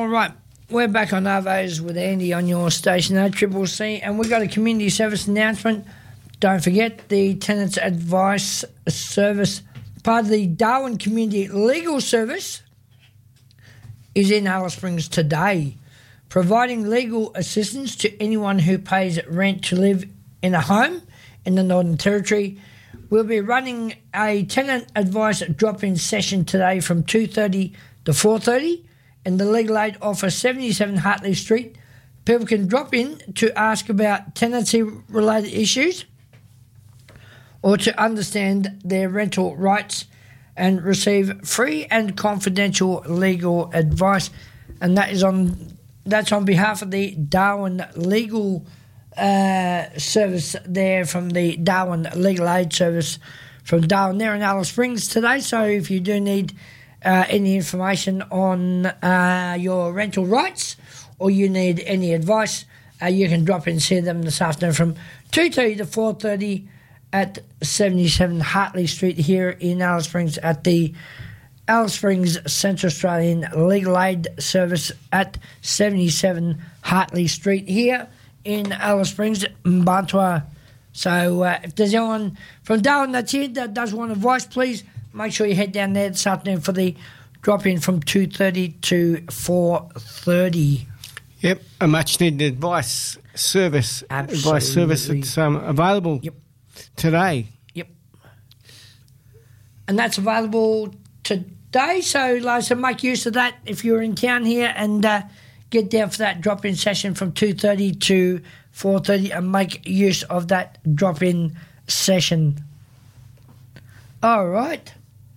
All right, we're back on Arvos with Andy on your station, ACCC, and we've got a community service announcement. Don't forget, the Tenants Advice Service, part of the Darwin Community Legal Service, is in Alice Springs today, providing legal assistance to anyone who pays rent to live in a home in the Northern Territory. We'll be running a tenant advice drop-in session today from 2:30 to 4:30 in the Legal Aid Office, 77 Hartley Street. People can drop in to ask about tenancy-related issues or to understand their rental rights and receive free and confidential legal advice. And that's on behalf of the Darwin Legal Service there from the Darwin Legal Aid Service from Darwin there in Alice Springs today. So if you do need any information on your rental rights or you need any advice, you can drop in and see them this afternoon from 2:30 to 4:30 at 77 Hartley Street here in Alice Springs at the Alice Springs Central Australian Legal Aid Service at 77 Hartley Street here in Alice Springs, Mbantua. So if there's anyone from Darwin that's here that does want advice, please make sure you head down there this afternoon for the drop-in from 2:30 to 4:30. Yep, a much-needed advice service. Absolutely. Advice service that's available today. Yep. And that's available today, so like, make use of that if you're in town here and get down for that drop-in session from 2:30 to 4:30 and make use of that drop-in session. All right.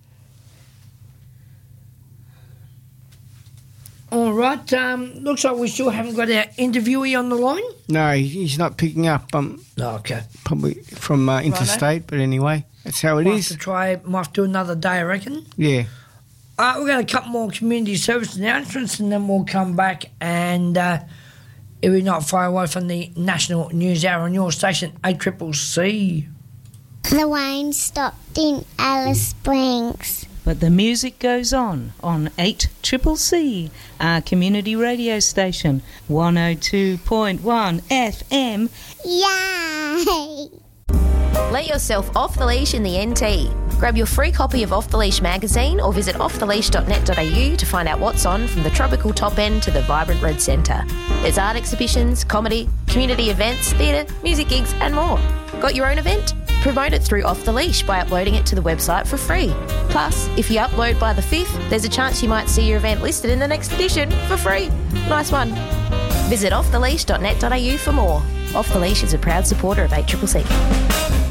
All right. Looks like we still haven't got our interviewee on the line. No, he's not picking up. Okay. Probably from interstate, but anyway, that's how it is. Might have to do another day, I reckon. Yeah. We're going to cut more community service announcements and then we'll come back and if we're not far away from the National News Hour on your station, ACCC. The rain stopped in Alice Springs. But the music goes on 8CCC, our community radio station, 102.1 FM. Yay! Let yourself off the leash in the NT. Grab your free copy of Off the Leash magazine or visit offtheleash.net.au to find out what's on from the tropical top end to the vibrant red centre. There's art exhibitions, comedy, community events, theatre, music gigs and more. Got your own event? Promote it through Off the Leash by uploading it to the website for free. Plus, if you upload by the 5th, there's a chance you might see your event listed in the next edition for free. Nice one. Visit offtheleash.net.au for more. Off the Leash is a proud supporter of ACCC.